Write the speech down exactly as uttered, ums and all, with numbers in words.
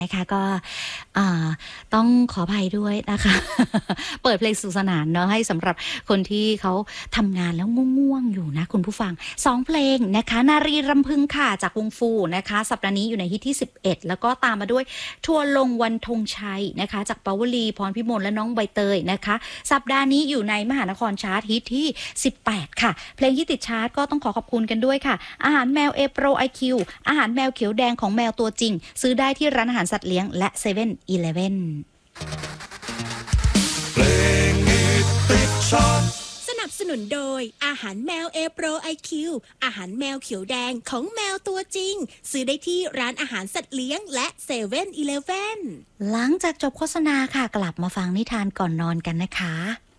นะคะก็ต้องขออภัยด้วยนะคะ เปิดเพลงสนุกสนานเนาะให้สำหรับคนที่เขาทำงานแล้วง่วงๆอยู่นะคุณผู้ฟังสองเพลงนะคะนารีรำพึงค่ะจากวงฟูนะคะสัปดาห์นี้อยู่ในฮิตที่สิบเอ็ดแล้วก็ตามมาด้วยทัวร์ลงวันธงชัยนะคะจากปาวลีพรพิมลและน้องใบเตยนะคะสัปดาห์นี้อยู่ในมหานครชาร์ตฮิตที่สิบแปดค่ะเพลงที่ติดชาร์ตก็ต้องขอขอบคุณกันด้วยค่ะอาหารแมวเอโปรไอคิวอาหารแมวเขียวแดงของแมวตัวจริงซื้อได้ที่ร้านอาหารสัตว์เลี้ยงและเซเว่นอีเลฟเว่นเพลงฮิตติดชาร์ตสนับสนุนโดยอาหารแมวเอโปรไอคิวอาหารแมวเขียวแดงของแมวตัวจริงซื้อได้ที่ร้านอาหารสัตว์เลี้ยงและเซเว่นอีเลฟเว่นหลังจากจบโฆษณาค่ะกลับมาฟังนิทานก่อนนอนกันนะคะ